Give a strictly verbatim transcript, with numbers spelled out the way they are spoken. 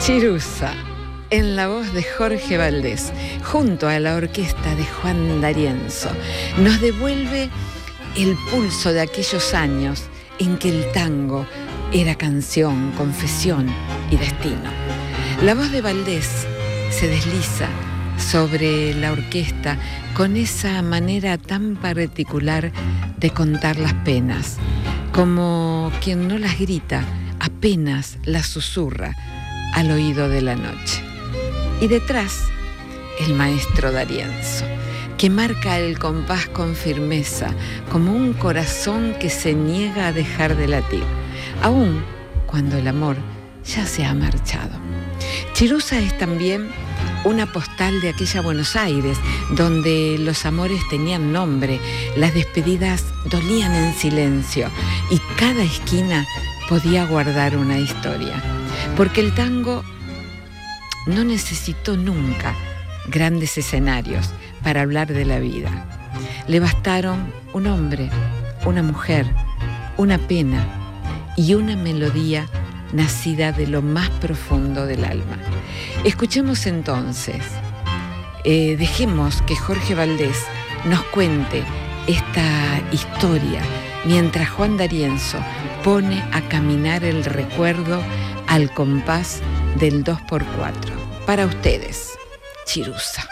Chirusa, en la voz de Jorge Valdés, junto a la orquesta de Juan D'Arienzo, nos devuelve el pulso de aquellos años en que el tango era canción, confesión y destino. La voz de Valdés se desliza sobre la orquesta con esa manera tan particular de contar las penas, como quien no las grita, apenas las susurra al oído de la noche. Y detrás, el maestro D'Arienzo, que marca el compás con firmeza, como un corazón que se niega a dejar de latir, aun cuando el amor ya se ha marchado. Chirusa es también una postal de aquella Buenos Aires, donde los amores tenían nombre, las despedidas dolían en silencio y cada esquina podía guardar una historia. Porque el tango no necesitó nunca grandes escenarios para hablar de la vida. Le bastaron un hombre, una mujer, una pena y una melodía nacida de lo más profundo del alma. Escuchemos entonces, eh, dejemos que Jorge Valdés nos cuente esta historia mientras Juan D'Arienzo pone a caminar el recuerdo al compás del dos por cuatro. Para ustedes, Chirusa.